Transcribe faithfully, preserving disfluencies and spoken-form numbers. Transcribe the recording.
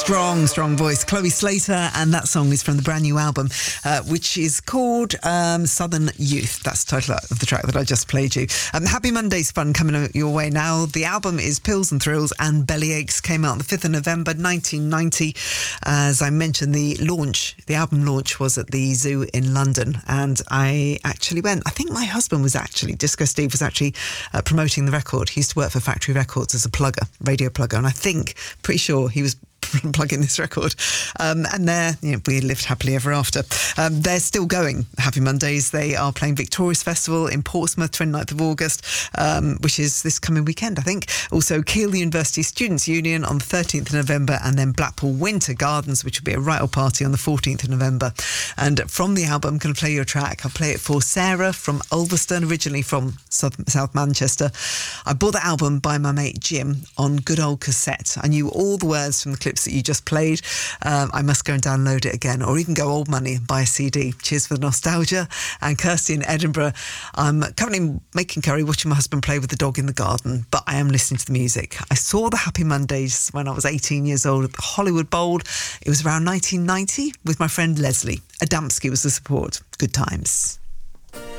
Strong, strong voice. Chloe Slater, and that song is from the brand new album, uh, which is called um, Southern Youth. That's the title of the track that I just played you. Um, Happy Monday's fun coming your way now. The album is Pills and Thrills and Bellyaches. Came out the fifth of November nineteen ninety. As I mentioned, the launch, the album launch was at the Zoo in London, and I actually went. I think my husband was actually, Disco Steve was actually uh, promoting the record. He used to work for Factory Records as a plugger, radio plugger, and I think, pretty sure he was plugging this record. Um, and there, you know, we lived happily ever after. Um, they're still going, Happy Mondays. They are playing Victorious Festival in Portsmouth, twenty-ninth of August, um, which is this coming weekend, I think. Also, Keele University Students' Union on the thirteenth of November, and then Blackpool Winter Gardens, which will be a right old party on the fourteenth of November. And from the album, I'm going to play you a track. I'll play it for Sarah from Ulverston, originally from South, South Manchester. I bought the album by my mate Jim on good old cassette. I knew all the words from the clips that you just played. Um, I must go and download it again, or even go old money and buy a C D. Cheers for the nostalgia. And Kirsty in Edinburgh. I'm currently making curry, watching my husband play with the dog in the garden, but I am listening to the music. I saw the Happy Mondays when I was eighteen years old at the Hollywood Bowl. It was around nineteen ninety with my friend Leslie. Adamski was the support. Good times.